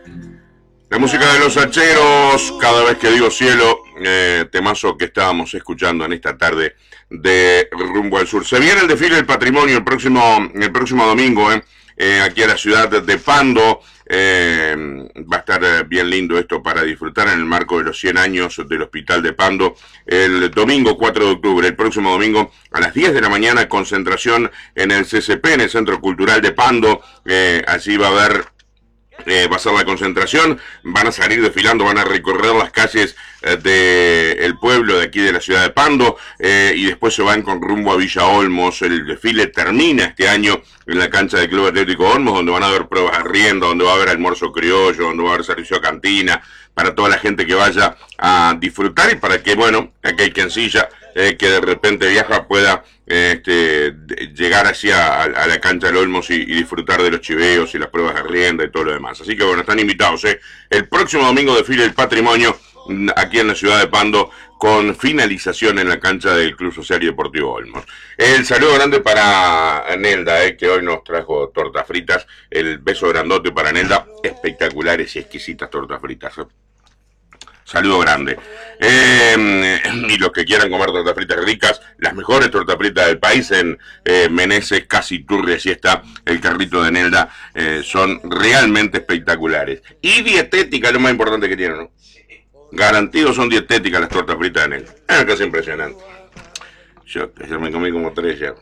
La música de los hacheros, cada vez que digo cielo, temazo que estábamos escuchando en esta tarde de Rumbo al Sur. Se viene el desfile del patrimonio el próximo domingo, aquí a la ciudad de Pando. Va a estar bien lindo esto para disfrutar en el marco de los 100 años del Hospital de Pando. El domingo 4 de octubre, el próximo domingo a las 10 de la mañana, concentración en el CCP, en el Centro Cultural de Pando. Allí va a haber... va a ser la concentración, van a salir desfilando, van a recorrer las calles del pueblo de aquí de la ciudad de Pando, y después se van con rumbo a Villa Olmos. El desfile termina este año en la cancha del Club Atlético Olmos, donde van a haber pruebas de rienda, donde va a haber almuerzo criollo, donde va a haber servicio a cantina, para toda la gente que vaya a disfrutar, y para que, bueno, aquel que ensilla, que de repente viaja, pueda llegar así a la cancha del Olmos y disfrutar de los chiveos y las pruebas de rienda y todo lo demás. Así que bueno, están invitados, el próximo domingo desfile el patrimonio aquí en la ciudad de Pando, con finalización en la cancha del Club Social y Deportivo Olmos. El saludo grande para Nelda, que hoy nos trajo tortas fritas. El beso grandote para Nelda, espectaculares y exquisitas tortas fritas. Saludo grande. Y los que quieran comer tortas fritas ricas, las mejores tortas fritas del país en Meneses, Casi Turri, así está el carrito de Nelda. Son realmente espectaculares. Y dietética, lo más importante que tienen, ¿no? Garantidos son dietéticas las tortas fritas de Nelda. Es casi impresionante. Yo me comí como 3 ya.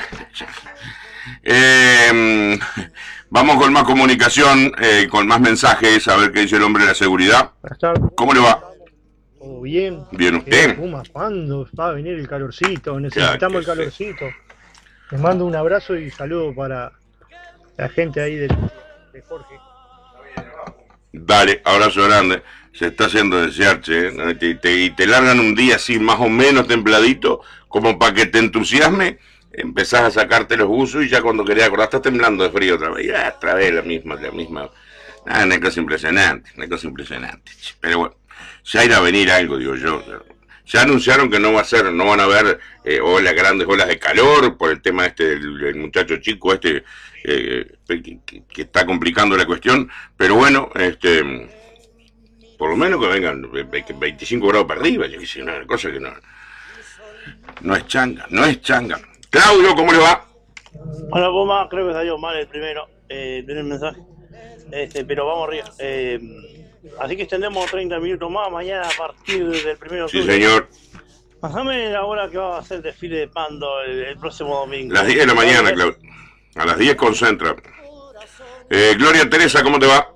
Vamos con más comunicación, con más mensajes, a ver qué dice el hombre de la seguridad. Buenas tardes. ¿Cómo le va? ¿Todo bien? ¿Bien usted? ¿Cuándo va a venir el calorcito? Necesitamos el calorcito. Les mando un abrazo y saludo para la gente ahí de Jorge. Dale, abrazo grande. Se está haciendo desear, che. Y te largan un día así más o menos templadito, como para que te entusiasme. Empezás a sacarte los buzos y ya cuando querés acordar estás temblando de frío otra vez. Ya, otra vez la misma. Una cosa impresionante, Pero bueno, ya irá a venir algo, digo yo. Ya anunciaron que no van a haber grandes olas de calor por el tema del muchacho chico que está complicando la cuestión. Pero bueno, por lo menos que vengan 25 grados para arriba, yo quise una cosa que no es changa. Claudio, ¿cómo le va? Hola, Puma, creo que salió mal el primer mensaje, pero vamos arriba. Así que extendemos 30 minutos más mañana a partir del 1 de octubre. Sí, señor. Pasame la hora que va a hacer el desfile de Pando el próximo domingo. Las 10 de la mañana, Claudio. A las 10 concentra. Gloria Teresa, ¿cómo te va?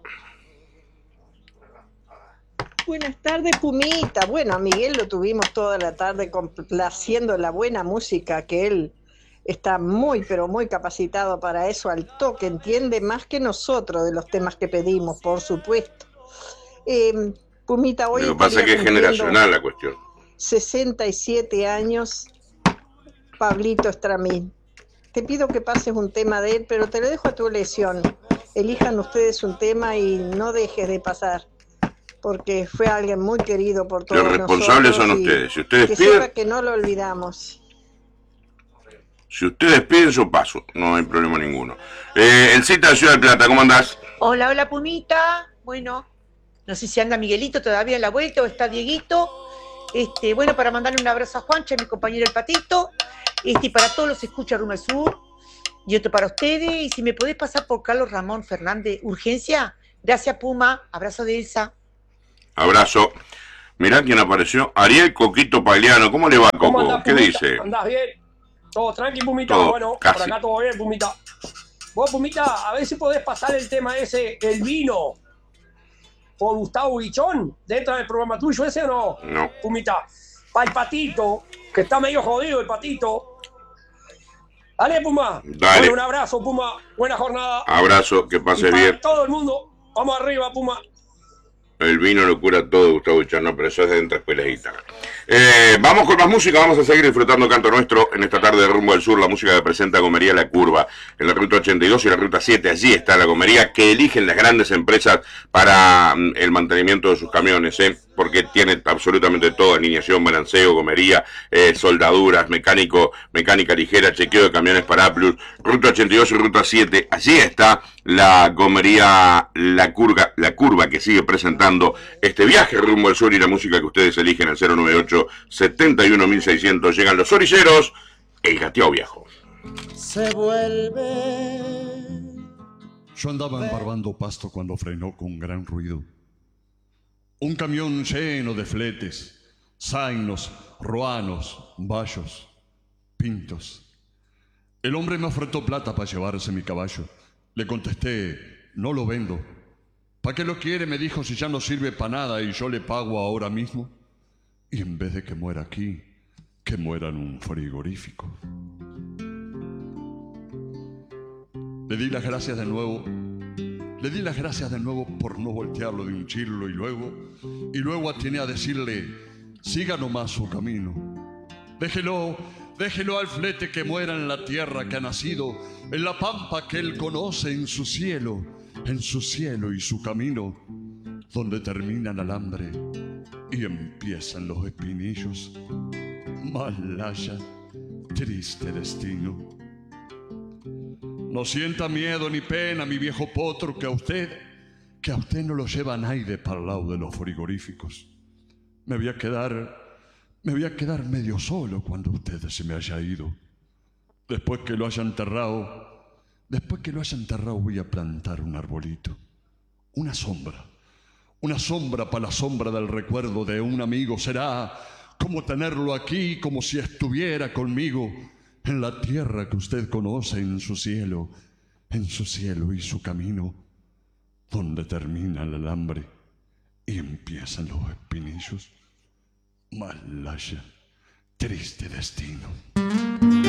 Buenas tardes, Pumita. Bueno, a Miguel lo tuvimos toda la tarde complaciendo la buena música, que él está muy, pero muy capacitado para eso, al toque, entiende más que nosotros de los temas que pedimos, por supuesto. Pumita, hoy lo que pasa es que es generacional la cuestión. 67 años, Pablito Estramín. Te pido que pases un tema de él, pero te lo dejo a tu elección. Elijan ustedes un tema y no dejes de pasar, porque fue alguien muy querido por todos nosotros. Los responsables son ustedes. Si ustedes que piden, sepa que no lo olvidamos. Si ustedes piden, yo paso. No hay problema ninguno. El Cita de Ciudad del Plata, ¿cómo andás? Hola, Pumita. Bueno, no sé si anda Miguelito todavía en la vuelta o está Dieguito. Bueno, para mandarle un abrazo a Juancha, mi compañero el Patito. Y para todos los escucha Rumbo al Sur. Y otro para ustedes. Y si me podés pasar por Carlos Ramón Fernández, urgencia. Gracias, Puma. Abrazo de Elsa. Abrazo. Mirá quién apareció. Ariel Coquito Pagliano. ¿Cómo le va, Coco? Andás, ¿Qué Pumita? dice? ¿Andás bien? Todo tranqui, Pumita. Todo, bueno, casi. por acá todo bien, Pumita. Vos, Pumita, a ver si podés pasar el tema ese, el vino, por Gustavo Guichón, dentro del programa tuyo, ¿ese o no? No. Pumita. Para el Patito, que está medio jodido el Patito. Dale, Puma. Dale. Bueno, un abrazo, Puma. Buena jornada. Abrazo, que Y pase para bien. todo el mundo, vamos arriba, Puma. El vino lo cura todo, Gustavo Guichón, no, pero eso es de entre escuelas y guitarra. Vamos con más música, vamos a seguir disfrutando Canto Nuestro en esta tarde de Rumbo al Sur, la música que presenta Gomería La Curva, en la ruta 82 y la ruta 7, allí está la gomería que eligen las grandes empresas para el mantenimiento de sus camiones, porque tiene absolutamente todo: alineación, balanceo, gomería, soldaduras, mecánica ligera, chequeo de camiones para Plus, ruta 82 y ruta 7. Allí está la gomería La Curva, que sigue presentando este viaje rumbo al sur y la música que ustedes eligen al 098-71600. Llegan los orilleros, el gateado viejo. Se vuelve. Yo andaba embarbando pasto cuando frenó con gran ruido un camión lleno de fletes, zainos, ruanos, bayos, pintos. El hombre me ofertó plata para llevarse mi caballo. Le contesté: no lo vendo. ¿Para qué lo quiere? Me dijo, si ya no sirve para nada y yo le pago ahora mismo. Y en vez de que muera aquí, que muera en un frigorífico. Le di las gracias de nuevo por no voltearlo de un chirlo y luego atiné a decirle: siga nomás su camino. Déjelo al flete que muera en la tierra que ha nacido, en la pampa que él conoce, en su cielo y su camino, donde termina el alambre y empiezan los espinillos. Malaya, triste destino. No sienta miedo ni pena, mi viejo potro, que a usted no lo lleva nadie para el lado de los frigoríficos. Me voy a quedar medio solo cuando usted se me haya ido. Después que lo haya enterrado, voy a plantar un arbolito. Una sombra para la sombra del recuerdo de un amigo. Será como tenerlo aquí, como si estuviera conmigo en la tierra que usted conoce, en su cielo y su camino, donde termina el alambre y empiezan los espinillos. Malaya, triste destino.